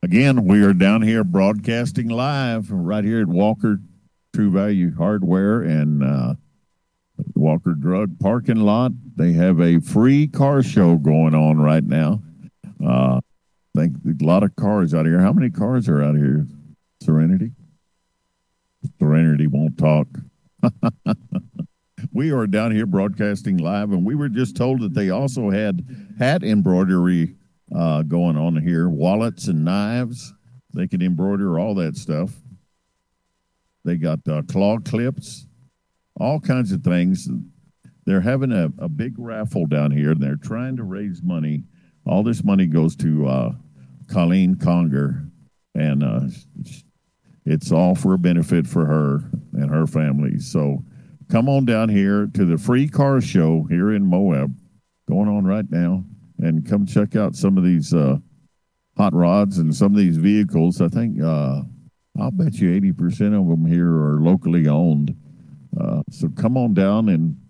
Again, we are down here broadcasting live right here at Walker True Value Hardware and Walker Drug parking lot. They have a free car show going on right now. I think a lot of cars out here. How many cars are out here, Serenity? Serenity won't talk. We are down here broadcasting live, and we were just told that they also had hat embroidery going on here, wallets and knives. They can embroider all that stuff. They got claw clips, all kinds of things. They're having a big raffle down here, and they're trying to raise money. All this money goes to Colleen Conger, and it's all for a benefit for her and her family. So come on down here to the free car show here in Moab, going on right now, and come check out some of these hot rods and some of these vehicles. I think I'll bet you 80% of them here are locally owned. So come on down and